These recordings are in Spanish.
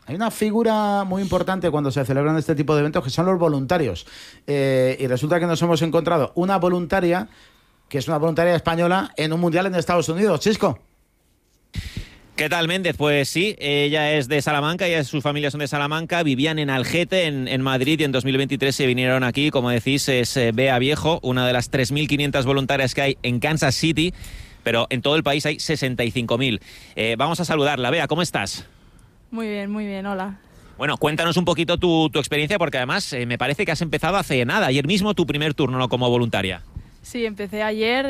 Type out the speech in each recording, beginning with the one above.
Hay una figura muy importante cuando se celebran este tipo de eventos que son los voluntarios. Y resulta que nos hemos encontrado una voluntaria, que es una voluntaria española, en un mundial en Estados Unidos. Chisco. ¿Qué tal, Méndez? Pues sí, ella es de Salamanca, ella y su familia son de Salamanca, vivían en Algete, en Madrid, y en 2023 se vinieron aquí. Como decís, es Bea Viejo, una de las 3.500 voluntarias que hay en Kansas City, pero en todo el país hay 65.000. Vamos a saludarla. Bea, ¿cómo estás? Muy bien, hola. Bueno, cuéntanos un poquito tu experiencia, porque además me parece que has empezado hace nada, ayer mismo tu primer turno, ¿no?, como voluntaria. Sí, empecé ayer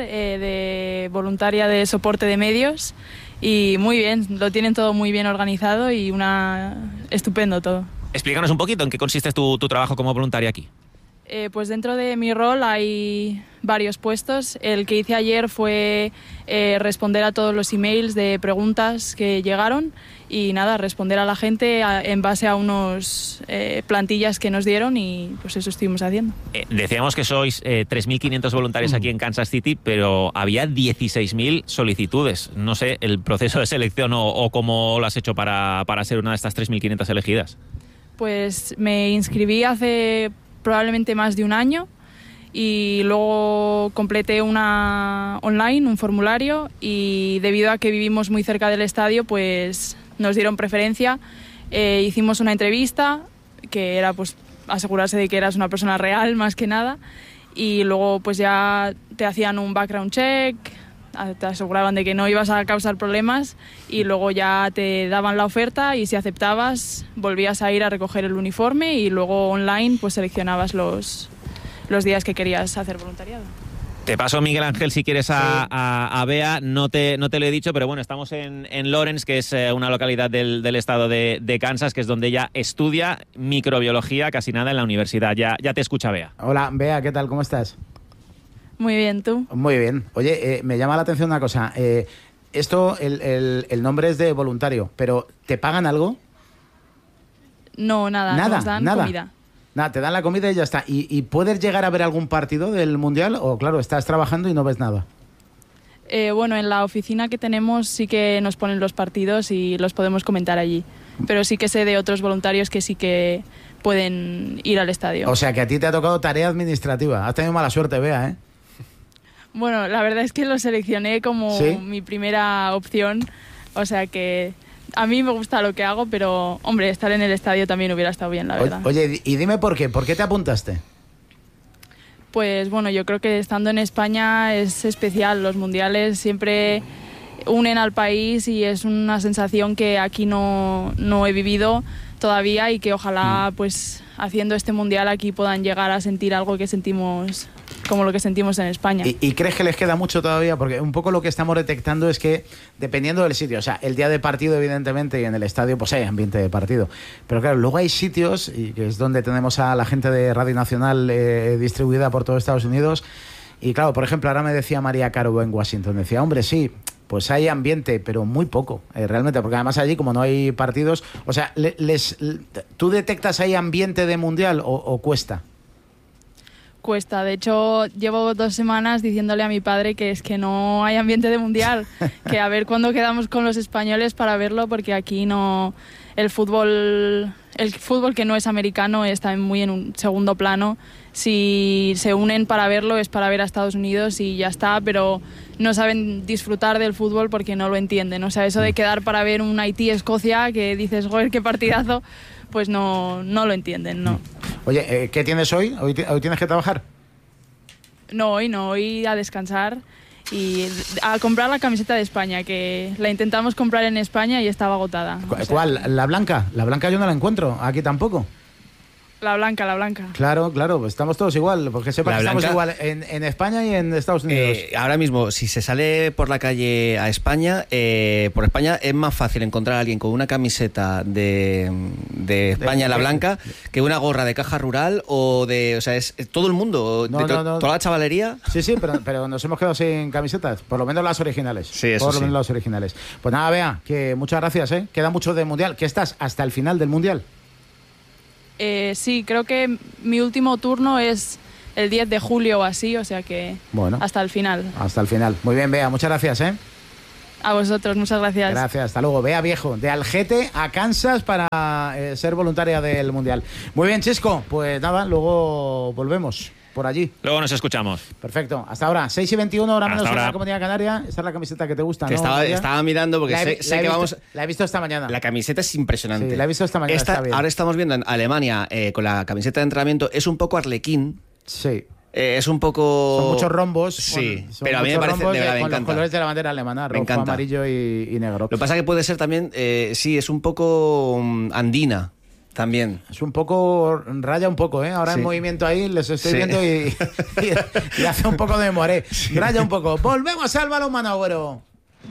de voluntaria de soporte de medios y muy bien, lo tienen todo muy bien organizado y estupendo todo. Explícanos un poquito en qué consiste tu trabajo como voluntaria aquí. Pues dentro de mi rol hay varios puestos. El que hice ayer fue responder a todos los emails de preguntas que llegaron y nada, responder a la gente en base a unos plantillas que nos dieron y pues eso estuvimos haciendo. Decíamos que sois 3.500 voluntarios aquí en Kansas City, pero había 16.000 solicitudes. No sé, el proceso de selección o cómo lo has hecho para ser una de estas 3.500 elegidas. Pues me inscribí hace probablemente más de un año y luego completé una online, un formulario, y debido a que vivimos muy cerca del estadio pues nos dieron preferencia. Hicimos una entrevista que era pues asegurarse de que eras una persona real más que nada, y luego pues ya te hacían un background check, te aseguraban de que no ibas a causar problemas y luego ya te daban la oferta y si aceptabas volvías a ir a recoger el uniforme y luego online pues seleccionabas los días que querías hacer voluntariado. Te paso, Miguel Ángel, si quieres a Bea. No te lo he dicho, pero bueno, estamos en Lawrence, que es una localidad del estado de Kansas, que es donde ella estudia microbiología, casi nada en la universidad. Ya te escucha Bea. Hola, Bea, ¿qué tal? ¿Cómo estás? Muy bien, ¿tú? Muy bien. Oye, me llama la atención una cosa. Esto, el nombre es de voluntario, pero ¿te pagan algo? No, nada. Nos dan comida. Nada, te dan la comida y ya está. ¿Y puedes llegar a ver algún partido del Mundial? O claro, estás trabajando y no ves nada. Bueno, en la oficina que tenemos sí que nos ponen los partidos y los podemos comentar allí. Pero sí que sé de otros voluntarios que sí que pueden ir al estadio. O sea, que a ti te ha tocado tarea administrativa. Has tenido mala suerte, Bea, ¿eh? Bueno, la verdad es que lo seleccioné como ¿Sí? mi primera opción, o sea que a mí me gusta lo que hago, pero hombre, estar en el estadio también hubiera estado bien, la verdad. Oye, y dime por qué te apuntaste. Pues bueno, yo creo que estando en España es especial, los mundiales siempre unen al país y es una sensación que aquí no he vivido todavía y que ojalá pues haciendo este mundial aquí puedan llegar a sentir algo que sentimos como lo que sentimos en España. ¿Y crees que les queda mucho todavía? Porque un poco lo que estamos detectando es que, dependiendo del sitio, o sea, el día de partido, evidentemente, y en el estadio, pues hay ambiente de partido. Pero claro, luego hay sitios, y que es donde tenemos a la gente de Radio Nacional distribuida por todo Estados Unidos. Y claro, por ejemplo, ahora me decía María Caro en Washington, decía, hombre, sí, pues hay ambiente, pero muy poco, realmente, porque además allí, como no hay partidos, o sea, ¿tú detectas ahí ambiente de mundial o cuesta? Cuesta, de hecho llevo 2 semanas diciéndole a mi padre que es que no hay ambiente de mundial, que a ver cuándo quedamos con los españoles para verlo, porque aquí no, el fútbol que no es americano está muy en un segundo plano. Si se unen para verlo es para ver a Estados Unidos y ya está, pero no saben disfrutar del fútbol porque no lo entienden. O sea, eso de quedar para ver un Haití-Escocia, que dices, joder, qué partidazo, pues no lo entienden, no. Oye, ¿qué tienes hoy? ¿Hoy tienes que trabajar? No, hoy a descansar y a comprar la camiseta de España, que la intentamos comprar en España y estaba agotada. ¿Cuál? ¿La blanca? La blanca yo no la encuentro, aquí tampoco. La blanca. Claro, pues estamos todos igual, porque sepa que estamos igual en España y en Estados Unidos. Ahora mismo, si se sale por la calle a España, por España es más fácil encontrar a alguien con una camiseta de España, la blanca, que una gorra de Caja Rural o sea, es todo el mundo, no. toda la chavalería. Sí, pero nos hemos quedado sin camisetas, por lo menos las originales. Sí, eso por lo sí. menos las originales. Pues nada, Bea, que muchas gracias, ¿eh? Queda mucho del Mundial. ¿Qué estás hasta el final del Mundial? Sí, creo que mi último turno es el 10 de julio o así, o sea que bueno, hasta el final. Hasta el final. Muy bien, Bea, muchas gracias, ¿eh? A vosotros, muchas gracias. Gracias, hasta luego. Bea Viejo, de Algete a Kansas para ser voluntaria del Mundial. Muy bien, Chisco, pues nada, luego volvemos por allí. Luego nos escuchamos. Perfecto, hasta ahora, 6:21, hora menos en ahora. la Comunidad Canaria. Esta es la camiseta que te gusta, Que ¿no? estaba mirando porque sé que vamos... La he visto esta mañana. La camiseta es impresionante. Sí, la he visto esta mañana, está bien. Ahora estamos viendo en Alemania con la camiseta de entrenamiento, es un poco arlequín. Sí. Es un poco... Son muchos rombos. Sí, son pero a mí me parece... rombos de verdad, me con los encanta. colores de la bandera alemana, rojo, amarillo y negro. Lo que pasa es que puede ser también... sí, es un poco andina también. Es un poco... Raya un poco, ¿eh? Ahora Sí. en movimiento ahí les estoy Sí. viendo y hace un poco de moré. Raya un poco. Volvemos al balonmano, Agüero.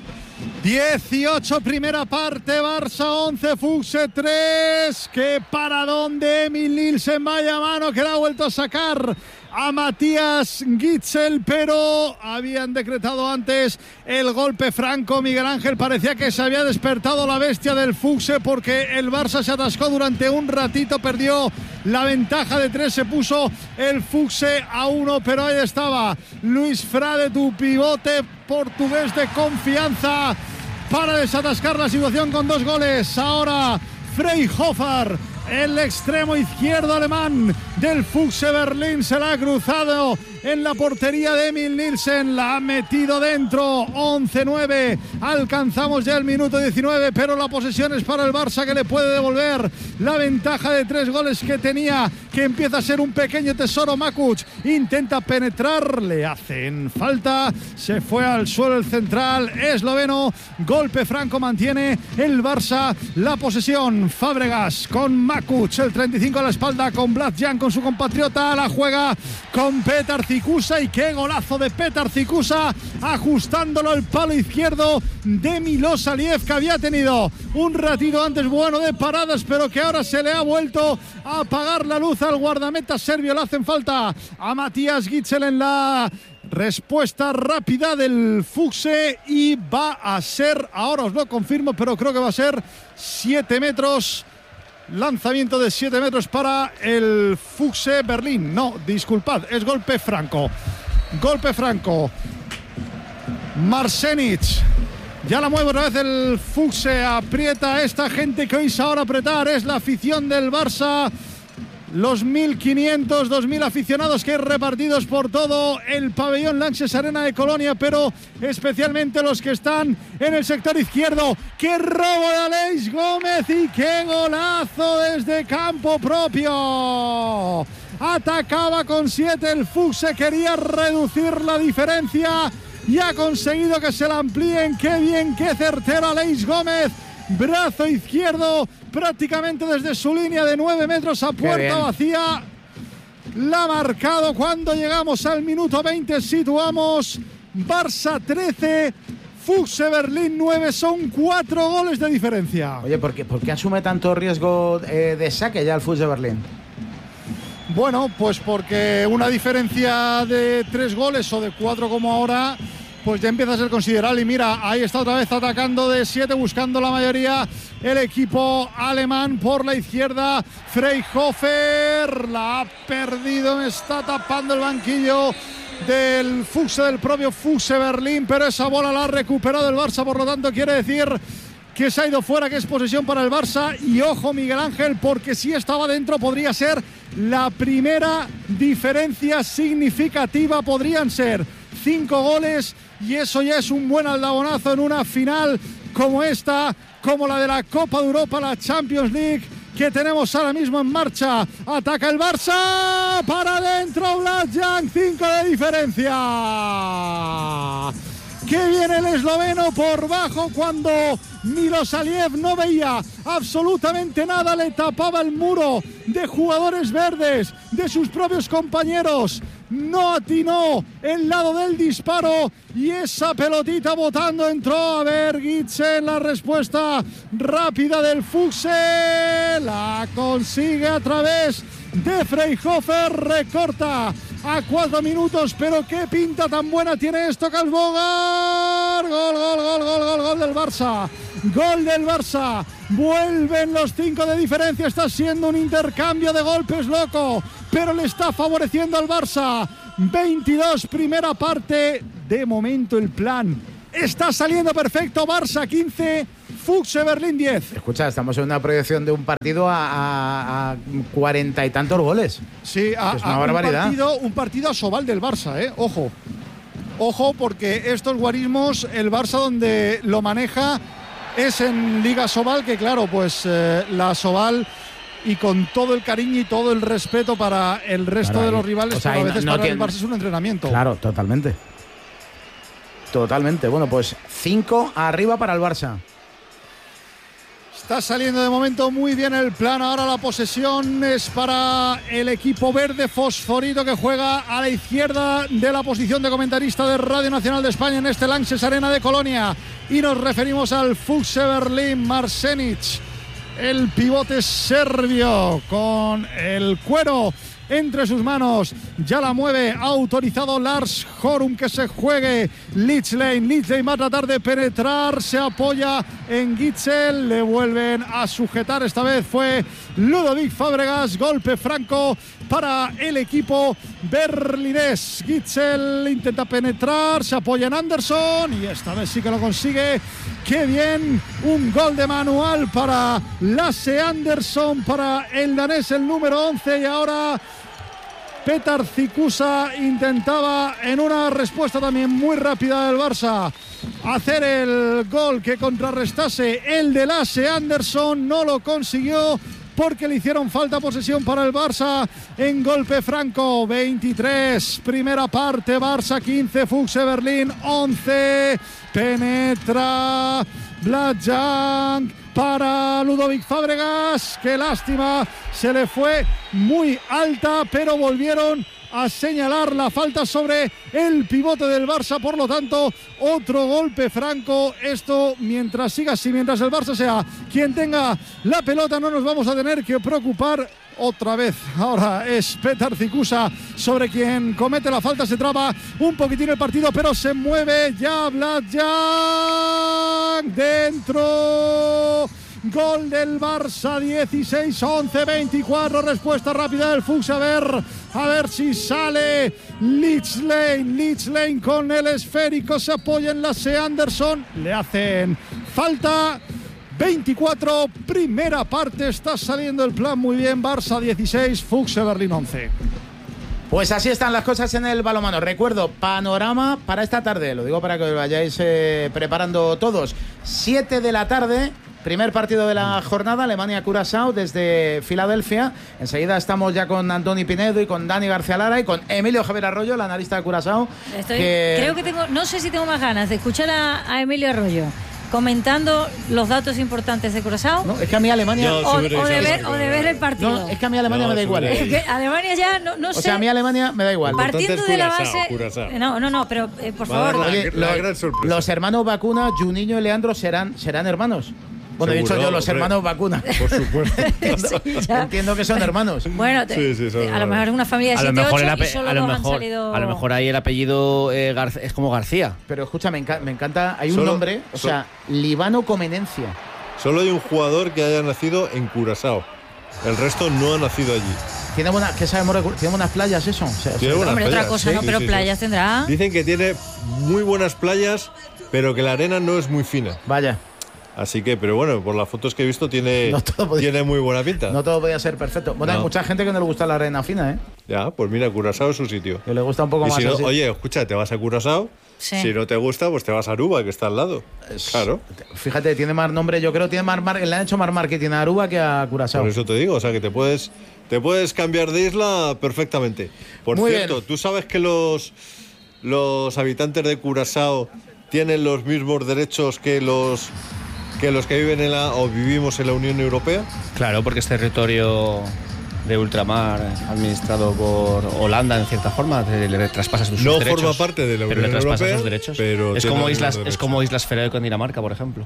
18 primera parte, Barça 11, Fuxe 3. Qué paradón de Emil Nielsen, vaya mano que la ha vuelto a sacar a Matías Gitzel, pero habían decretado antes el golpe franco. Miguel Ángel, parecía que se había despertado la bestia del Fuxe porque el Barça se atascó durante un ratito, perdió la ventaja de 3, se puso el Fuxe a 1, pero ahí estaba Luis Frade, tu pivote portugués de confianza, para desatascar la situación con 2 goles. Ahora Freyhofer, el extremo izquierdo alemán del Fuxe Berlín, se la ha cruzado en la portería de Emil Nielsen, la ha metido dentro. 11-9, alcanzamos ya el minuto 19, pero la posesión es para el Barça, que le puede devolver la ventaja de 3 goles que tenía, que empieza a ser un pequeño tesoro. Makuc intenta penetrar, le hacen falta, se fue al suelo el central esloveno. Golpe franco, mantiene el Barça la posesión. Fábregas con Makuc, el 35 a la espalda, con Blatjan, con su compatriota, la juega con Petar Cicusa, y qué golazo de Petar Cicusa, ajustándolo al palo izquierdo de Milos Aliev, que había tenido un ratito antes bueno de paradas, pero que ahora se le ha vuelto a apagar la luz al guardameta serbio. Le hacen falta a Matías Gitzel en la respuesta rápida del Fuxe, y va a ser, ahora os lo confirmo, pero creo que va a ser 7 metros. Lanzamiento de 7 metros para el Fuxe Berlín. No, disculpad, es golpe franco. Golpe franco. Marsenic. Ya la mueve otra vez el Fuxe. Aprieta a esta gente que oís ahora apretar. Es la afición del Barça. Los 1.500, 2.000 aficionados que hay repartidos por todo el pabellón Lanxess Arena de Colonia, pero especialmente los que están en el sector izquierdo. ¡Qué robo de Aleix Gómez y qué golazo desde campo propio! Atacaba con 7 el Fuxe, quería reducir la diferencia y ha conseguido que se la amplíen. ¡Qué bien, qué certero Aleix Gómez! Brazo izquierdo, prácticamente desde su línea de 9 metros a puerta vacía. La ha marcado cuando llegamos al minuto 20. Situamos Barça 13, Fuxe Berlín 9. Son 4 goles de diferencia. Oye, ¿por qué asume tanto riesgo de saque ya el Fuxe Berlín? Bueno, pues porque una diferencia de 3 goles o de 4 como ahora, pues ya empieza a ser considerable. Y mira, ahí está otra vez atacando de 7, buscando la mayoría el equipo alemán por la izquierda. Freyhofer la ha perdido, me está tapando el banquillo del Fuxe, del propio Fuxe Berlín, pero esa bola la ha recuperado el Barça, por lo tanto quiere decir que se ha ido fuera, que es posesión para el Barça. Y ojo, Miguel Ángel, porque si estaba dentro podría ser la primera diferencia significativa. Podrían ser 5 goles y eso ya es un buen aldabonazo en una final como esta, como la de la Copa de Europa, la Champions League, que tenemos ahora mismo en marcha. Ataca el Barça, para adentro Blatjan, 5 de diferencia. Que viene el esloveno por bajo cuando Milos Aliev no veía absolutamente nada, le tapaba el muro de jugadores verdes, de sus propios compañeros. No atinó el lado del disparo y esa pelotita botando entró. A ver, Gitzel, la respuesta rápida del Fuxe, la consigue a través de Freyhofer, recorta a 4 minutos, pero qué pinta tan buena tiene esto, Kalsbogar. Gol del Barça. Gol del Barça. Vuelven los 5 de diferencia. Está siendo un intercambio de golpes loco, pero le está favoreciendo al Barça. 22 primera parte. De momento el plan está saliendo perfecto. Barça 15, Füchse Berlín 10. Escucha, estamos en una proyección de un partido a 40 y tantos goles. Sí, es una barbaridad. Un partido a Sobal del Barça, Ojo. Ojo, porque estos guarismos, el Barça donde lo maneja es en Liga Sobal, que claro, pues la Sobal, y con todo el cariño y todo el respeto para el resto de los rivales, o sea, pero a veces para tiene... el Barça es un entrenamiento. Claro, totalmente. Totalmente. Bueno, pues 5 arriba para el Barça. Está saliendo de momento muy bien el plan. Ahora la posesión es para el equipo verde fosforito, que juega a la izquierda de la posición de comentarista de Radio Nacional de España en este Lanxess Arena de Colonia. Y nos referimos al Füchse Berlín. Marsenic, el pivote serbio, con el cuero entre sus manos, ya la mueve, ha autorizado Lars Horum que se juegue. Litzlein va a tratar de penetrar, se apoya en Gitzel, le vuelven a sujetar, esta vez fue Ludovic Fábregas. Golpe franco para el equipo berlinés. Gitzel intenta penetrar, se apoya en Anderson y esta vez sí que lo consigue. ¡Qué bien! Un gol de manual para Lasse Anderson, para el danés, el número 11, y ahora Petar Zikusa intentaba, en una respuesta también muy rápida del Barça, hacer el gol que contrarrestase el de Lasse Anderson. No lo consiguió porque le hicieron falta. Posesión para el Barça en golpe franco. 23, primera parte, Barça 15, Füchse Berlín 11. Penetra Bladjank para Ludovic Fábregas. Qué lástima, se le fue muy alta, pero volvieron a señalar la falta sobre el pivote del Barça. Por lo tanto, otro golpe franco. Esto, mientras siga así, mientras el Barça sea quien tenga la pelota, no nos vamos a tener que preocupar. Otra vez, ahora es Petar Zikusa sobre quien comete la falta. Se traba un poquitín el partido, pero se mueve ya Bladjank dentro. Gol del Barça, 16-11, 24. Respuesta rápida del Füchse. A ver si sale Litzlein con el esférico. Se apoya en Lasse Anderson. Le hacen falta. 24, primera parte. Está saliendo el plan muy bien. Barça 16, Füchse Berlín 11. Pues así están las cosas en el balonmano. Recuerdo, panorama para esta tarde. Lo digo para que os vayáis preparando todos. 7 de la tarde. Primer partido de la jornada, Alemania-Curazao desde Filadelfia. Enseguida estamos ya con Antoni Pinedo y con Dani García Lara y con Emilio Javier Arroyo, el analista de Curazao. Creo que no sé si tengo más ganas de escuchar a Emilio Arroyo comentando los datos importantes de Curazao. No, es que a mí Alemania... O de ver el partido. No, es que a mí Alemania me da igual. Es que Alemania ya no sé. O sea, a mí Alemania me da igual. Partiendo de la base... No, pero por favor. Oye, los hermanos Vacuna, Juninho y Leandro serán hermanos. Bueno, he dicho yo, los hermanos Vacuna. Por supuesto. Entiendo que son hermanos. Bueno, a lo mejor es una familia de 7 8 y solo dos han salido... A lo mejor ahí el apellido es como García. Pero escucha, me encanta, hay un nombre, o sea, Libano Comenencia. Solo hay un jugador que haya nacido en Curazao. El resto no ha nacido allí. Tiene buenas playas eso. O sea, tiene buenas playas. Otra cosa, sí, ¿no? Pero playas tendrá. Dicen que tiene muy buenas playas, pero que la arena no es muy fina. Vaya. Así que, pero bueno, por las fotos que he visto tiene muy buena pinta. No todo podía ser perfecto. Bueno, hay mucha gente que no le gusta la arena fina, ¿eh? Ya, pues mira, Curazao es su sitio. Que le gusta un poco más. Si no, así. oye, escucha, te vas a Curazao. Sí. Si no te gusta, pues te vas a Aruba, que está al lado. Claro. Fíjate, tiene más nombre, yo creo, le han hecho más marketing a Aruba que a Curazao. Por eso te digo, o sea, que te puedes cambiar de isla perfectamente. Por Muy cierto, bien. ¿tú sabes que los habitantes de Curazao tienen los mismos derechos que los que viven o vivimos en la Unión Europea? Claro, porque es territorio de ultramar administrado por Holanda en cierta forma, le traspasas sus derechos. No forma parte de la Unión Pero le traspasas Europea, sus derechos. pero es tiene como Islas Feroe con Dinamarca, por ejemplo.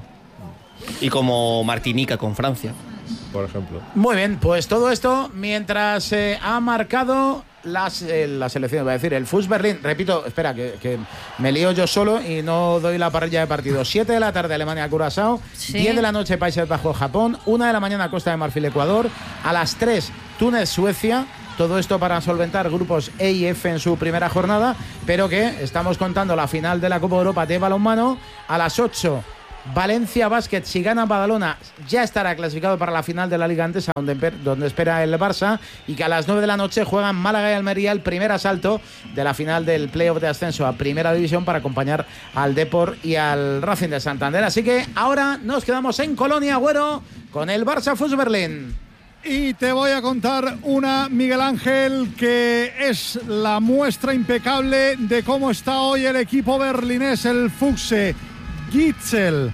Y como Martinica con Francia. Por ejemplo. Muy bien, pues todo esto mientras ha marcado la selección, va a decir, el Füchse Berlín. Repito, espera, que me lío yo solo y no doy la parrilla de partidos. 7 de la tarde Alemania-Curazao, Sí. 10 de la noche Países Bajos-Japón, 1 de la mañana Costa de Marfil-Ecuador, a las 3 Túnez-Suecia, Todo esto para solventar grupos E y F en su primera jornada, pero que estamos contando la final de la Copa Europa de balonmano a las 8. Valencia Basket, si gana Badalona, ya estará clasificado para la final de la Liga Endesa, donde espera el Barça, y que a las 9 de la noche juegan Málaga y Almería el primer asalto de la final del playoff de ascenso a Primera División para acompañar al Depor y al Racing de Santander. Así que ahora nos quedamos en Colonia, Agüero, con el Barça Fuß Berlín. Y te voy a contar una, Miguel Ángel, que es la muestra impecable de cómo está hoy el equipo berlinés, el Füchse. Gitzel,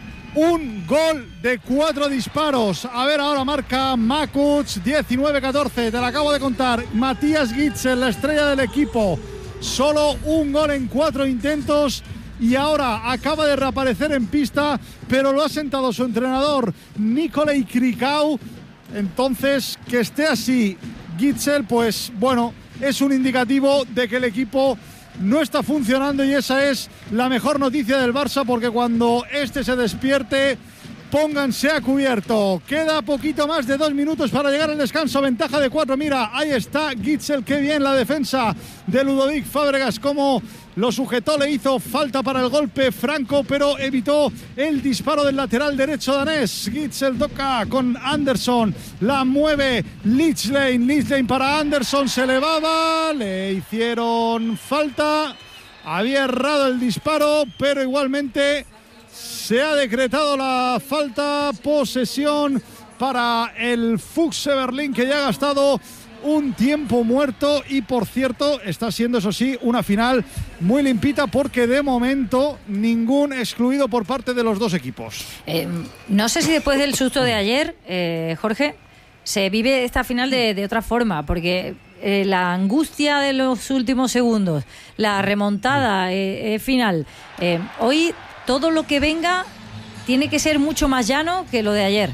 un gol de 4 disparos. A ver, ahora marca Makuc, 19-14, te lo acabo de contar. Matías Gitzel, la estrella del equipo, solo un gol en 4 intentos. Y ahora acaba de reaparecer en pista, pero lo ha sentado su entrenador, Nikolai Krikau. Entonces, que esté así Gitzel, pues bueno, es un indicativo de que el equipo no está funcionando, y esa es la mejor noticia del Barça, porque cuando este se despierte, pónganse a cubierto. Queda poquito más de 2 minutos para llegar al descanso, ventaja de 4. Mira, ahí está Gitzel, qué bien la defensa de Ludovic Fábregas, como lo sujetó, le hizo falta para el golpe franco, pero evitó el disparo del lateral derecho danés. Gitzel toca con Anderson, la mueve Lichlein para Anderson, se elevaba, le hicieron falta, había errado el disparo, pero igualmente se ha decretado la falta. Posesión para el Füchse Berlín, que ya ha gastado un tiempo muerto, y por cierto está siendo, eso sí, una final muy limpita, porque de momento ningún excluido por parte de los dos equipos. No sé si después del susto de ayer, Jorge, se vive esta final de otra forma, porque la angustia de los últimos segundos, la remontada final, hoy todo lo que venga tiene que ser mucho más llano que lo de ayer.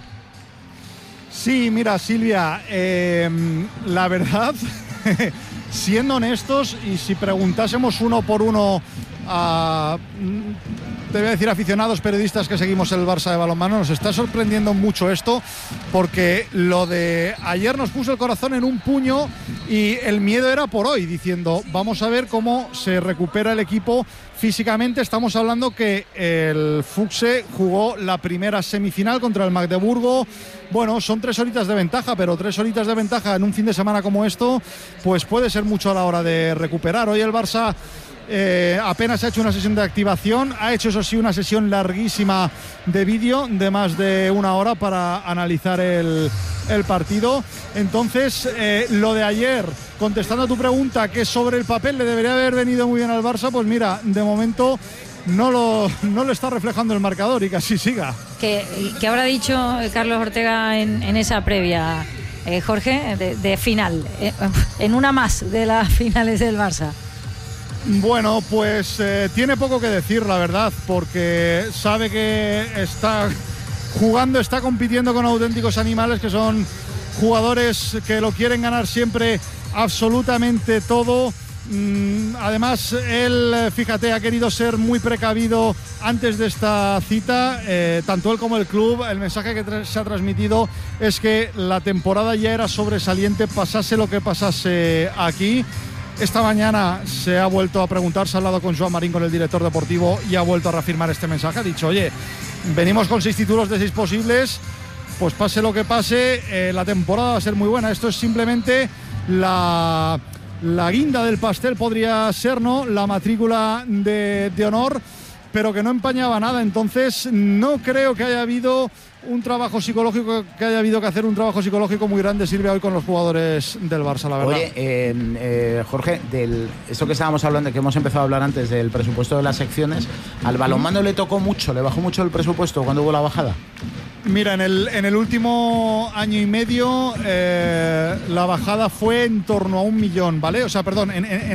Sí, mira, Silvia, la verdad, siendo honestos, y si preguntásemos uno por uno a, te voy a decir, aficionados, periodistas que seguimos el Barça de balonmano, nos está sorprendiendo mucho esto, porque lo de ayer nos puso el corazón en un puño y el miedo era por hoy, diciendo, vamos a ver cómo se recupera el equipo físicamente. Estamos hablando que el Füchse jugó la primera semifinal contra el Magdeburgo. Bueno, son 3 horitas de ventaja, pero 3 horitas de ventaja en un fin de semana como esto, pues puede ser mucho a la hora de recuperar. Hoy el Barça apenas ha hecho una sesión de activación, ha hecho, eso sí, una sesión larguísima de vídeo de más de 1 hora para analizar el partido. Entonces, lo de ayer, contestando a tu pregunta, que sobre el papel le debería haber venido muy bien al Barça, pues mira, de momento no lo está reflejando el marcador, y que así siga. ¿Qué habrá dicho Carlos Ortega en esa previa, Jorge, de final, en una más de las finales del Barça? Bueno, pues tiene poco que decir, la verdad, porque sabe que está jugando, está compitiendo con auténticos animales, que son jugadores que lo quieren ganar siempre absolutamente todo. Además, él, fíjate, ha querido ser muy precavido antes de esta cita, tanto él como el club. El mensaje que se ha transmitido es que la temporada ya era sobresaliente, pasase lo que pasase aquí. Esta mañana se ha vuelto a preguntar, se ha hablado con Joan Marín, con el director deportivo, y ha vuelto a reafirmar este mensaje. Ha dicho, oye, venimos con 6 títulos de 6 posibles, pues pase lo que pase, la temporada va a ser muy buena. Esto es simplemente la guinda del pastel, podría ser, ¿no? La matrícula de honor, pero que no empañaba nada. Entonces no creo que haya habido un trabajo psicológico, que haya habido que hacer un trabajo psicológico muy grande, Silvia, hoy con los jugadores del Barça, la verdad. Oye, Jorge, esto que estábamos hablando, que hemos empezado a hablar antes del presupuesto de las secciones, ¿al balonmano le tocó mucho, le bajó mucho el presupuesto cuando hubo la bajada? Mira, en el último año y medio la bajada fue en torno a 1 millón, ¿vale? O sea, perdón,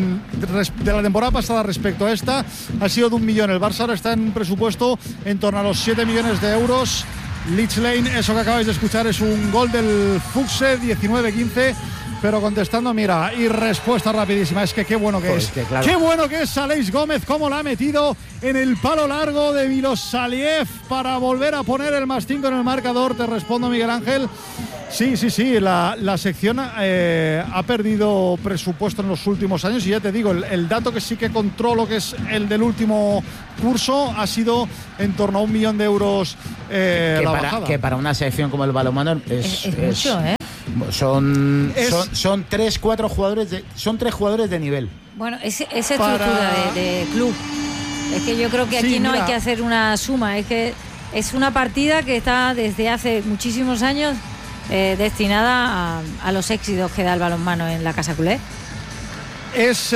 de la temporada pasada respecto a esta ha sido de 1 millón. El Barça ahora está en un presupuesto en torno a los 7 millones de euros. Lichlein, eso que acabáis de escuchar, es un gol del Füchse, 19-15. pero contestando, mira, y respuesta rapidísima. Es que qué bueno que es. Claro. Qué bueno que es Aleix Gómez, cómo la ha metido en el palo largo de Milosaliev para volver a poner el +5 en el marcador. Te respondo, Miguel Ángel. Sí, la sección ha perdido presupuesto en los últimos años y ya te digo, el dato que sí que controlo, que es el del último curso, ha sido en torno a 1 millón de euros que para una sección como el balonmano es mucho, ¿eh? Son 3-4 jugadores son 3 jugadores de nivel. Bueno, esa estructura de club. Es que yo creo que aquí no hay que hacer una suma, es que es una partida que está desde hace muchísimos años destinada a los éxitos que da el balonmano en la Casa Culé. Es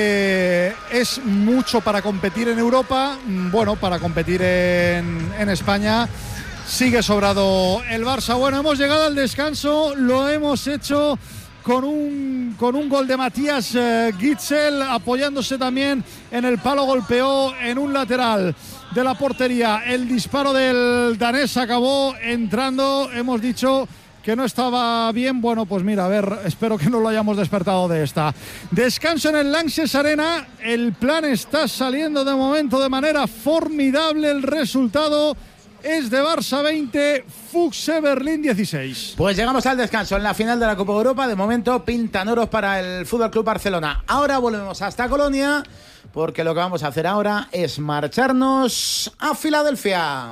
mucho para competir en Europa, bueno, para competir en España sigue sobrado el Barça. Bueno, hemos llegado al descanso, lo hemos hecho con un gol de Matías Gitzel, apoyándose también en el palo, golpeó en un lateral de la portería. El disparo del danés acabó entrando, hemos dicho que no estaba bien. Bueno, pues mira, a ver, espero que no lo hayamos despertado de esta. Descanso en el Lanxess Arena, el plan está saliendo de momento de manera formidable, el resultado es de Barça 20, Füchse Berlín 16. Pues llegamos al descanso en la final de la Copa Europa. De momento pintan oros para el FC Barcelona. Ahora volvemos hasta Colonia, porque lo que vamos a hacer ahora es marcharnos a Filadelfia.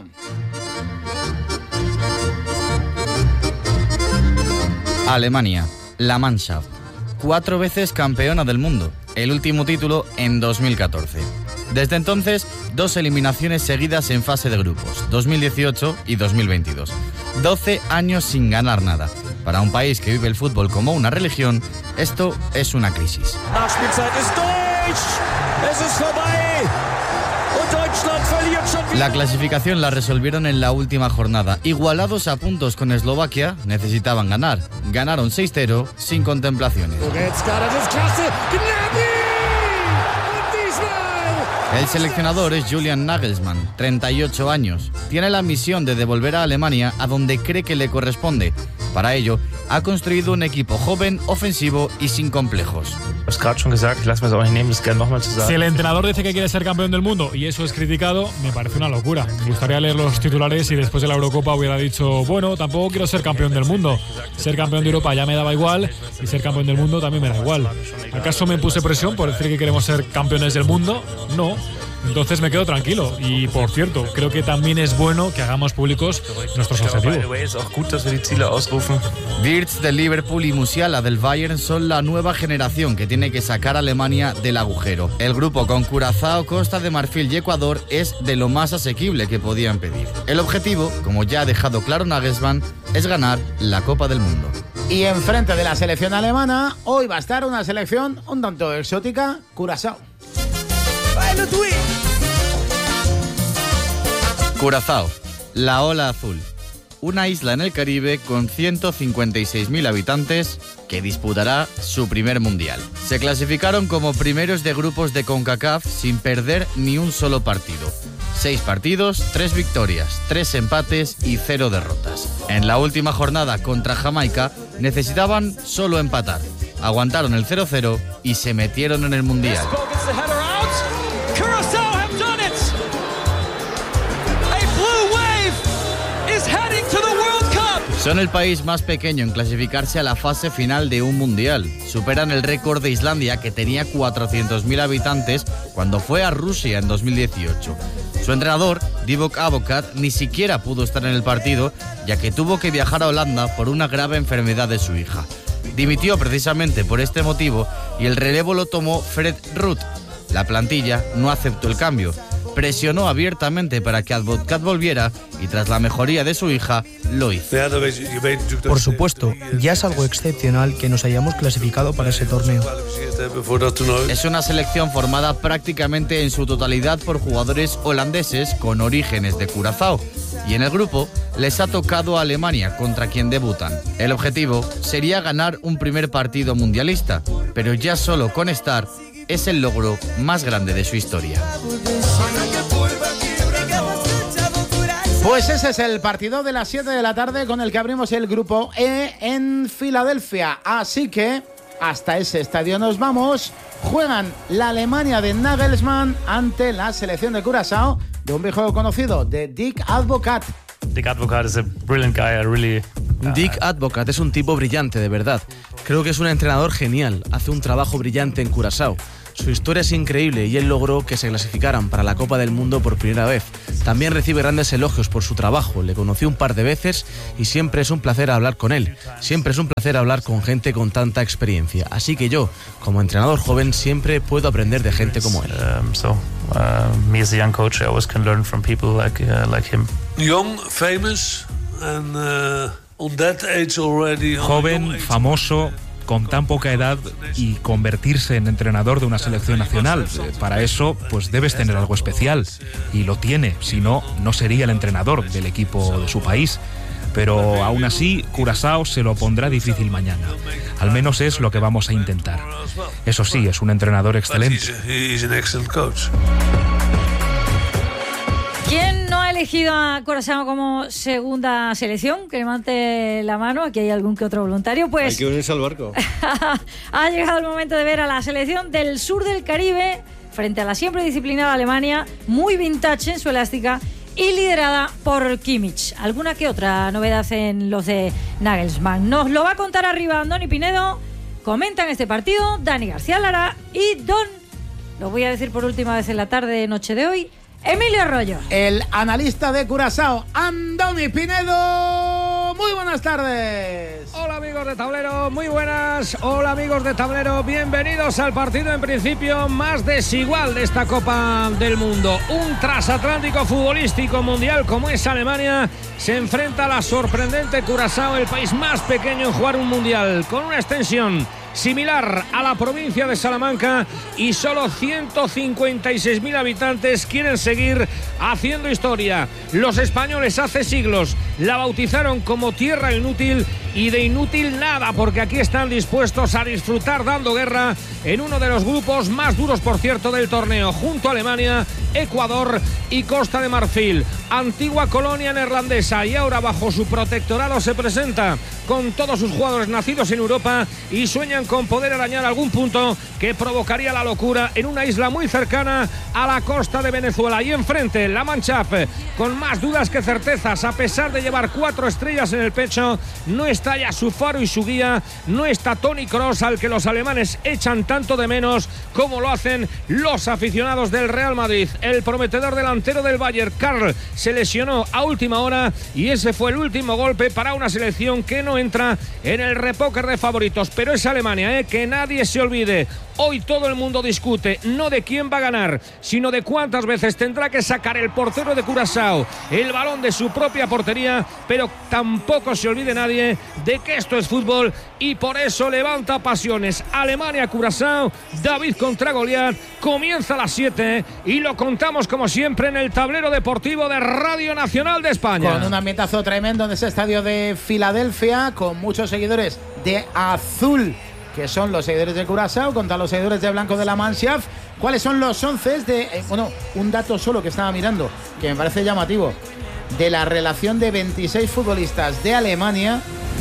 Alemania, la Mannschaft, 4 veces campeona del mundo, el último título en 2014. Desde entonces, 2 eliminaciones seguidas en fase de grupos, 2018 y 2022. 12 años sin ganar nada. Para un país que vive el fútbol como una religión, esto es una crisis. La clasificación la resolvieron en la última jornada. Igualados a puntos con Eslovaquia, necesitaban ganar. Ganaron 6-0 sin contemplaciones. El seleccionador es Julian Nagelsmann, 38 años. Tiene la misión de devolver a Alemania a donde cree que le corresponde. Para ello, ha construido un equipo joven, ofensivo y sin complejos. Si el entrenador dice que quiere ser campeón del mundo y eso es criticado, me parece una locura. Me gustaría leer los titulares y después de la Eurocopa hubiera dicho, bueno, tampoco quiero ser campeón del mundo. Ser campeón de Europa ya me daba igual y ser campeón del mundo también me da igual. ¿Acaso me puse presión por decir que queremos ser campeones del mundo? No. Entonces me quedo tranquilo. Y por cierto, creo que también es bueno que hagamos públicos nuestros objetivos. Wirtz del Liverpool y Musiala del Bayern son la nueva generación que tiene que sacar a Alemania del agujero. El grupo con Curazao, Costa de Marfil y Ecuador es de lo más asequible que podían pedir. El objetivo, como ya ha dejado claro Nagelsmann, es ganar la Copa del Mundo. Y enfrente de la selección alemana, hoy va a estar una selección un tanto exótica, Curazao. Curazao, la ola azul, una isla en el Caribe con 156.000 habitantes que disputará su primer mundial. Se clasificaron como primeros de grupos de CONCACAF sin perder ni un solo partido. 6 partidos, 3 victorias, 3 empates y 0 derrotas. En la última jornada contra Jamaica necesitaban solo empatar. Aguantaron el 0-0 y se metieron en el mundial. Son el país más pequeño en clasificarse a la fase final de un mundial. Superan el récord de Islandia, que tenía 400.000 habitantes cuando fue a Rusia en 2018. Su entrenador, Divock Avokat, ni siquiera pudo estar en el partido, ya que tuvo que viajar a Holanda por una grave enfermedad de su hija. Dimitió precisamente por este motivo y el relevo lo tomó Fred Ruud. La plantilla no aceptó el cambio. Presionó abiertamente para que Avokat volviera y tras la mejoría de su hija, lo hizo. Por supuesto, ya es algo excepcional que nos hayamos clasificado para ese torneo. Es una selección formada prácticamente en su totalidad por jugadores holandeses con orígenes de Curazao. Y en el grupo les ha tocado a Alemania, contra quien debutan. El objetivo sería ganar un primer partido mundialista, pero ya solo con estar es el logro más grande de su historia. Pues ese es el partido de las 7 de la tarde con el que abrimos el grupo E en Filadelfia. Así que hasta ese estadio nos vamos. Juegan la Alemania de Nagelsmann ante la selección de Curazao de un viejo conocido, de Dick Advocaat. Dick Advocaat is a brilliant guy, Dick Advocaat es un tipo brillante, de verdad. Creo que es un entrenador genial. Hace un trabajo brillante en Curazao. Su historia es increíble y él logró que se clasificaran para la Copa del Mundo por primera vez. También recibe grandes elogios por su trabajo. Le conocí un par de veces y siempre es un placer hablar con él. Siempre es un placer hablar con gente con tanta experiencia. Así que yo, como entrenador joven, siempre puedo aprender de gente como él. Me as a young coach, I always can learn from people like him. Young, famous, and on that age already. Joven, famoso, con tan poca edad y convertirse en entrenador de una selección nacional. Para eso, pues debes tener algo especial. Y lo tiene, si no, no sería el entrenador del equipo de su país. Pero aún así, Curazao se lo pondrá difícil mañana. Al menos es lo que vamos a intentar. Eso sí, es un entrenador excelente. ¿Quién no ha elegido a Curazao como segunda selección? Que levante la mano. Aquí hay algún que otro voluntario. Pues hay que unirse al barco. Ha llegado el momento de ver a la selección del sur del Caribe frente a la siempre disciplinada Alemania, muy vintage en su elástica y liderada por Kimmich. Alguna que otra novedad en los de Nagelsmann. Nos lo va a contar arriba Andoni Pinedo. Comentan este partido Dani García Lara y lo voy a decir por última vez en la tarde, noche de hoy, Emilio Arroyo. El analista de Curazao, Andoni Pinedo. Muy buenas tardes. Hola amigos de Tablero, muy buenas. Hola amigos de Tablero, bienvenidos al partido en principio más desigual de esta Copa del Mundo. Un transatlántico futbolístico mundial como es Alemania se enfrenta a la sorprendente Curazao, el país más pequeño en jugar un mundial, con una extensión similar a la provincia de Salamanca y solo 156.000 habitantes. Quieren seguir haciendo historia. Los españoles hace siglos la bautizaron como tierra inútil y de inútil nada, porque aquí están dispuestos a disfrutar dando guerra en uno de los grupos más duros, por cierto, del torneo, junto a Alemania, Ecuador y Costa de Marfil. Antigua colonia neerlandesa y ahora bajo su protectorado se presenta con todos sus jugadores nacidos en Europa y sueñan con poder arañar algún punto que provocaría la locura en una isla muy cercana a la costa de Venezuela. Y enfrente la Mannschaft, con más dudas que certezas, a pesar de llevar 4 estrellas en el pecho, no está ya su faro y su guía, no está Toni Kroos, al que los alemanes echan tanto de menos como lo hacen los aficionados del Real Madrid. El prometedor delantero del Bayern, Karl, se lesionó a última hora y ese fue el último golpe para una selección que no entra en el repóquer de favoritos. Pero es Alemania, que nadie se olvide. Hoy todo el mundo discute no de quién va a ganar, sino de cuántas veces tendrá que sacar el portero de Curazao el balón de su propia portería, pero tampoco se olvide nadie de que esto es fútbol y por eso levanta pasiones. Alemania-Curazao, David contra Goliat, comienza a las 7 y lo contamos como siempre en el tablero deportivo de Radio Nacional de España. Con un ambientazo tremendo en ese estadio de Filadelfia, con muchos seguidores de azul, que son los seguidores de Curazao, contra los seguidores de blanco de la Mannschaft. ¿Cuáles son los 11 de...? Un dato solo que estaba mirando, que me parece llamativo. De la relación de 26 futbolistas de Alemania,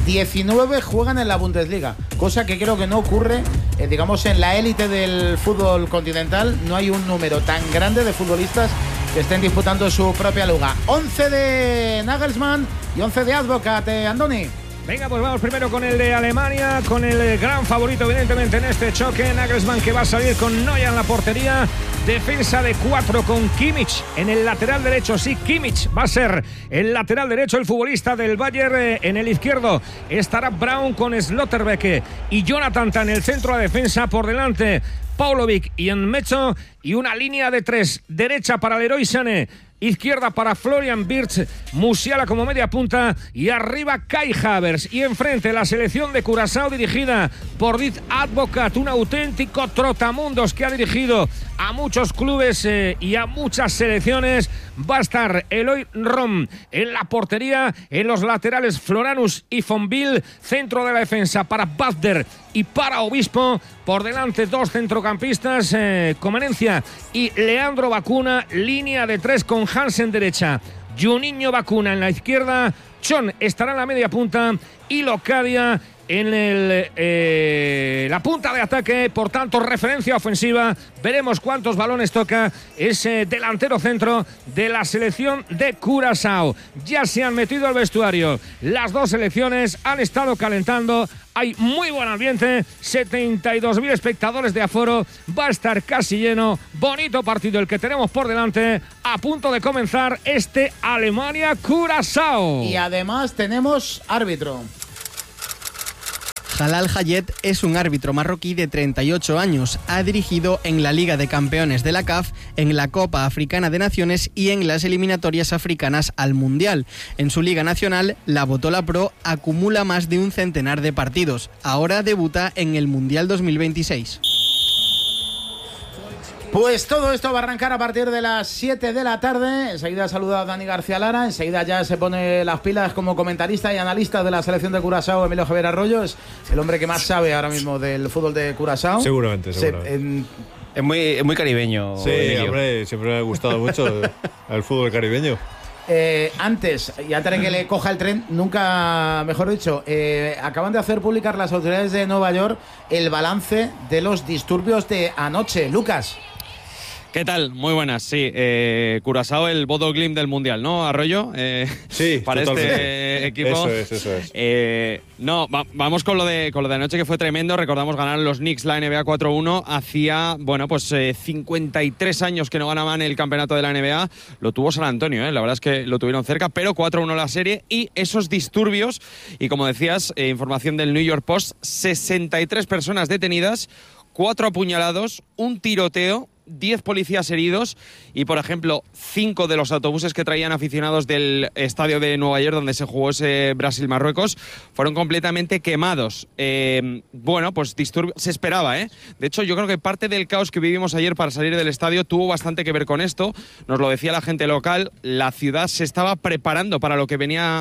19 juegan en la Bundesliga, cosa que creo que no ocurre, digamos, en la élite del fútbol continental. No hay un número tan grande de futbolistas que estén disputando su propia liga. 11 de Nagelsmann y 11 de Advocaat, Andoni. Venga, pues vamos primero con el de Alemania, con el gran favorito evidentemente en este choque, Nagelsmann, que va a salir con Neuer en la portería, defensa de 4 con Kimmich en el lateral derecho. Sí, Kimmich va a ser el lateral derecho, el futbolista del Bayern. En el izquierdo estará Braun con Slotterbeck y Jonathan en el centro de defensa, por delante Paulovic y Enmecho, y una línea de 3, derecha para Leroy Sané, izquierda para Florian Wirtz, Musiala como media punta y arriba Kai Havertz. Y enfrente la selección de Curazao dirigida por Dick Advocaat, un auténtico trotamundos que ha dirigido a muchos clubes y a muchas selecciones. Va a estar Eloy Rom en la portería, en los laterales Floranus y Fonville, centro de la defensa para Bafder y para Obispo, por delante 2 centrocampistas, Comenencia y Leandro Bacuna, línea de 3 con Hansen derecha, Juninho Bacuna en la izquierda, Chon estará en la media punta y Locadia en la punta de ataque. Por tanto, referencia ofensiva. Veremos cuántos balones toca ese delantero centro de la selección de Curazao. Ya se han metido al vestuario las dos selecciones, han estado calentando. Hay muy buen ambiente, 72.000 espectadores de aforo, va a estar casi lleno. Bonito partido el que tenemos por delante, a punto de comenzar este Alemania-Curazao. Y además tenemos árbitro. Jalal Hayet es un árbitro marroquí de 38 años. Ha dirigido en la Liga de Campeones de la CAF, en la Copa Africana de Naciones y en las eliminatorias africanas al Mundial. En su Liga Nacional, la Botola Pro acumula más de un centenar de partidos. Ahora debuta en el Mundial 2026. Pues todo esto va a arrancar a partir de las 7 de la tarde. Enseguida saluda a Dani García Lara. Enseguida ya se pone las pilas como comentarista y analista de la selección de Curazao. Emilio Javier Arroyo es el hombre que más sabe ahora mismo del fútbol de Curazao. Seguramente. Es muy caribeño. Sí, Emilio. Hombre, siempre me ha gustado mucho el fútbol caribeño. Antes, y antes de que le coja el tren, nunca mejor dicho, acaban de hacer publicar las autoridades de Nueva York el balance de los disturbios de anoche. Lucas. ¿Qué tal? Muy buenas, sí. Curazao, el Bodo Glimt del Mundial, ¿no, Arroyo? Sí, para totalmente. Este equipo. Eso es. Vamos con lo de anoche, que fue tremendo. Recordamos ganar los Knicks la NBA 4-1. Hacía, 53 años que no ganaban el campeonato de la NBA. Lo tuvo San Antonio, la verdad es que lo tuvieron cerca, pero 4-1 la serie. Y esos disturbios, y como decías, información del New York Post, 63 personas detenidas, 4 apuñalados, un tiroteo, 10 policías heridos y, por ejemplo, 5 de los autobuses que traían aficionados del estadio de Nueva York donde se jugó ese Brasil-Marruecos fueron completamente quemados. Pues disturbios se esperaba, ¿eh? De hecho, yo creo que parte del caos que vivimos ayer para salir del estadio tuvo bastante que ver con esto. Nos lo decía la gente local, la ciudad se estaba preparando para lo que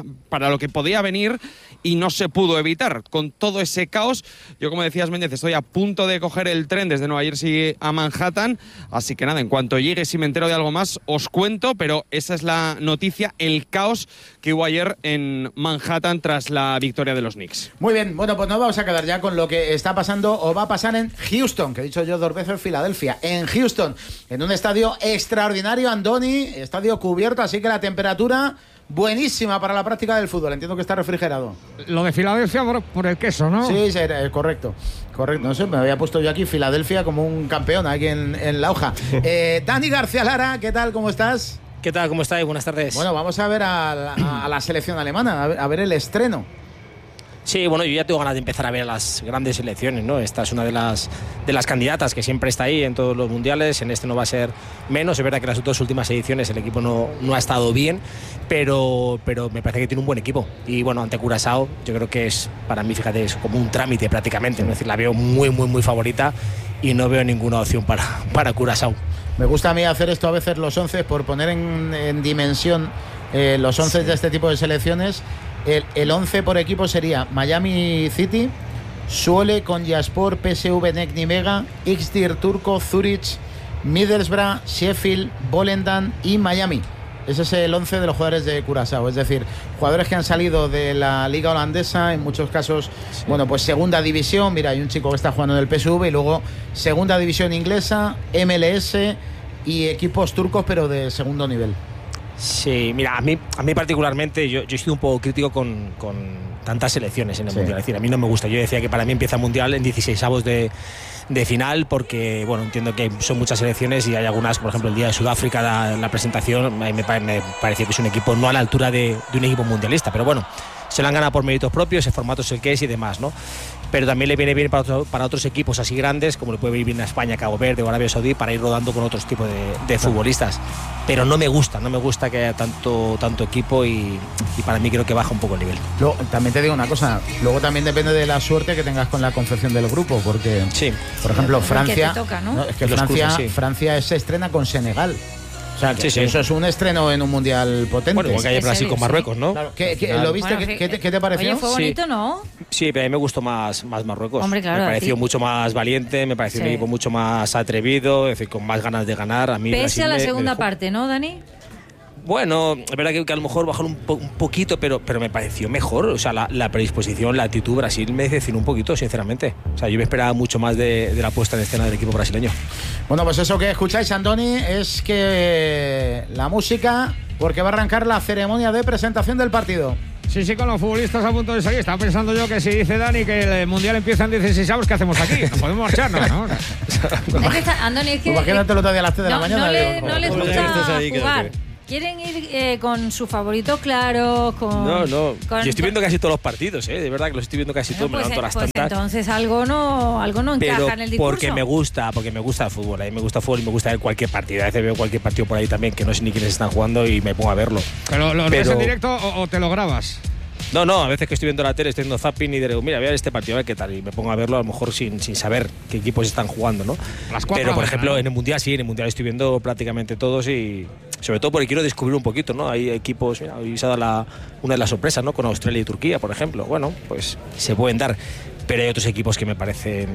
podía venir y no se pudo evitar. Con todo ese caos, yo, como decías, Méndez, estoy a punto de coger el tren desde Nueva Jersey a Manhattan. Así que nada, en cuanto llegue, si me entero de algo más, os cuento, pero esa es la noticia, el caos que hubo ayer en Manhattan tras la victoria de los Knicks. Muy bien, pues nos vamos a quedar ya con lo que está pasando o va a pasar en Houston, que he dicho yo 2 veces Filadelfia, en Houston, en un estadio extraordinario, Andoni, estadio cubierto, así que la temperatura buenísima para la práctica del fútbol. Entiendo que está refrigerado. Lo de Filadelfia por el queso, ¿no? Sí, correcto. No sé, me había puesto yo aquí Filadelfia como un campeón aquí en la hoja. Dani García Lara, ¿qué tal? ¿Cómo estás? ¿Qué tal? ¿Cómo estáis? Buenas tardes. Bueno, vamos a ver a la selección alemana, a ver el estreno. Sí, bueno, yo ya tengo ganas de empezar a ver las grandes selecciones, ¿no? Esta es una de las candidatas que siempre está ahí en todos los mundiales. En este no va a ser menos. Es verdad que en las 2 últimas ediciones el equipo no ha estado bien, pero me parece que tiene un buen equipo. Y bueno, ante Curazao, yo creo que es, para mí, fíjate, es como un trámite prácticamente. Es decir, la veo muy, muy, muy favorita y no veo ninguna opción para Curazao. Me gusta a mí hacer esto a veces los 11 por poner en dimensión los 11 de este tipo de selecciones. El 11 por equipo sería Miami City, Zwolle, Konyaspor, PSV Neck Mega, Xdir Turco, Zurich, Middlesbrough, Sheffield, Volendam y Miami. Ese es el 11 de los jugadores de Curazao, es decir, jugadores que han salido de la liga holandesa, en muchos casos, pues segunda división. Mira, hay un chico que está jugando en el PSV y luego segunda división inglesa, MLS y equipos turcos, pero de segundo nivel. Sí, mira, a mí particularmente yo he sido un poco crítico con tantas selecciones en el Mundial. Es decir, a mí no me gusta. Yo decía que para mí empieza el Mundial en 16avos de final, porque entiendo que son muchas selecciones y hay algunas, por ejemplo, el día de Sudáfrica, la presentación, me pareció que es un equipo no a la altura de un equipo mundialista, pero bueno, se lo han ganado por méritos propios, el formato es el que es y demás, ¿no? Pero también le viene bien para otros equipos así grandes, como le puede venir bien a España, Cabo Verde o Arabia Saudí, para ir rodando con otros tipos de futbolistas. Pero no me gusta que haya tanto equipo y para mí creo que baja un poco el nivel. Luego, también te digo una cosa, luego también depende de la suerte que tengas con la confección del grupo, porque, por ejemplo, Francia, es que Francia se estrena con Senegal. O sea, que eso es un estreno en un mundial potente. Bueno, igual que hay Brasil con Marruecos, ¿no? Claro. ¿Lo viste? Bueno, ¿Qué te pareció? Oye, fue bonito, ¿no? Sí, pero a mí me gustó más Marruecos. Hombre, claro, me pareció mucho más valiente, me pareció un equipo mucho más atrevido, es decir, con más ganas de ganar. A mí Pese a la segunda parte, ¿no, Dani? Bueno, es verdad que a lo mejor bajaron un poquito, pero me pareció mejor. O sea, la predisposición, la actitud Brasil me decepcionó un poquito, sinceramente. O sea, yo me esperaba mucho más de la puesta en escena del equipo brasileño. Bueno, pues eso que escucháis, Andoni, es que la música, porque va a arrancar la ceremonia de presentación del partido. Sí, con los futbolistas a punto de salir. Estaba pensando yo que si dice Dani que el Mundial empieza en 16avos, ¿qué hacemos aquí? No podemos marcharnos, ¿no? Andoni, es que... Imagínate lo de a las 3 de la mañana. No les gusta jugar. ¿Quieren ir con su favorito claro? No. Yo estoy viendo casi todos los partidos, de verdad que los estoy viendo casi todos. Me levanto a las tantas. Entonces algo no encaja en el discurso. Porque me gusta el fútbol. A mí me gusta el fútbol y me gusta ver cualquier partido. A veces veo cualquier partido por ahí también que no sé ni quiénes están jugando y me pongo a verlo. ¿Pero lo ves en directo o te lo grabas? No, a veces que estoy viendo la tele, estoy viendo zapping y digo, mira, voy a ver este partido, a ver qué tal. Y me pongo a verlo a lo mejor sin saber qué equipos están jugando, ¿no? Pero, por ejemplo, en el Mundial estoy viendo prácticamente todos y sobre todo porque quiero descubrir un poquito, ¿no? Hay equipos, mira, hoy se ha dado una de las sorpresas, ¿no? Con Australia y Turquía, por ejemplo. Bueno, pues se pueden dar. Pero hay otros equipos que me parecen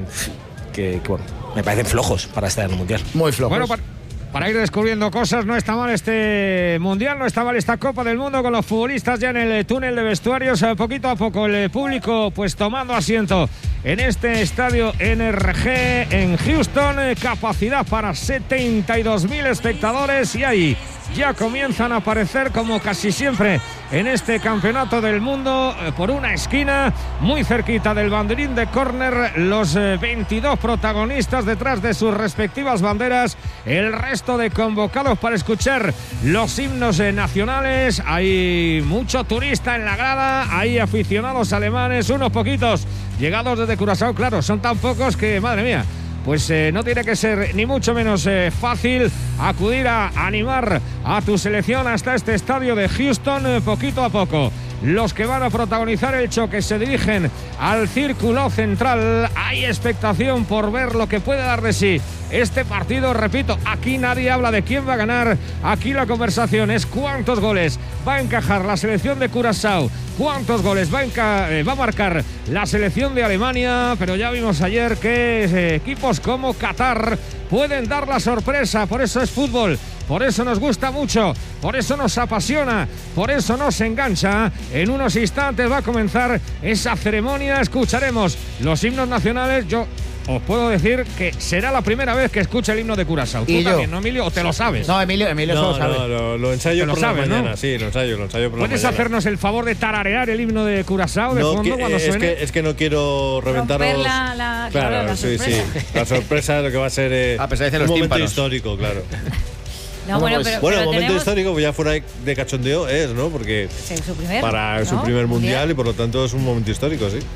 me parecen flojos para estar en el Mundial. Muy flojos. Bueno, para ir descubriendo cosas, no está mal este Mundial, no está mal esta Copa del Mundo con los futbolistas ya en el túnel de vestuarios, poquito a poco el público pues tomando asiento en este estadio NRG en Houston, capacidad para 72.000 espectadores y ahí ya comienzan a aparecer como casi siempre en este campeonato del mundo por una esquina muy cerquita del banderín de córner los 22 protagonistas detrás de sus respectivas banderas, el resto de convocados para escuchar los himnos nacionales. Hay mucho turista en la grada, hay aficionados alemanes, unos poquitos llegados desde Curazao, claro, son tan pocos que madre mía. Pues no tiene que ser ni mucho menos fácil acudir a animar a tu selección hasta este estadio de Houston poquito a poco. Los que van a protagonizar el choque se dirigen al círculo central. Hay expectación por ver lo que puede dar de sí este partido. Repito, aquí nadie habla de quién va a ganar. Aquí la conversación es cuántos goles va a encajar la selección de Curazao, cuántos goles va a marcar la selección de Alemania. Pero ya vimos ayer que equipos como Qatar pueden dar la sorpresa. Por eso es fútbol, por eso nos gusta mucho, por eso nos apasiona, por eso nos engancha. En unos instantes va a comenzar esa ceremonia, escucharemos los himnos nacionales. Yo os puedo decir que será la primera vez que escuche el himno de Curazao. ¿Tú también, no, Emilio? ¿O te lo sabes? No, Emilio se lo sabe. No, lo ensayo por la mañana, ¿no? Sí, lo ensayo por la mañana. ¿Puedes hacernos el favor de tararear el himno de Curazao de fondo cuando suene? Es que no quiero reventaros. Claro, sí. La sorpresa lo que va a ser un momento histórico, claro. No, bueno, pero momento histórico, pues ya fuera de cachondeo es, ¿no? Porque es su primer mundial y por lo tanto es un momento histórico, sí.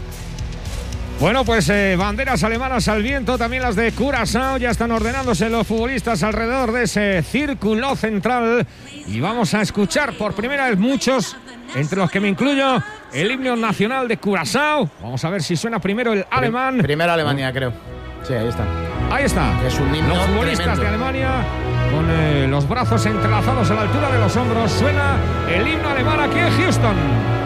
Bueno, pues banderas alemanas al viento, también las de Curazao. Ya están ordenándose los futbolistas alrededor de ese círculo central. Y vamos a escuchar por primera vez muchos, entre los que me incluyo, el himno nacional de Curazao. Vamos a ver si suena primero el alemán. Primero Alemania, creo. Sí, ahí está. Ahí está. Es un himno los futbolistas tremendo de Alemania con los brazos entrelazados a la altura de los hombros. Suena el himno alemán aquí en Houston.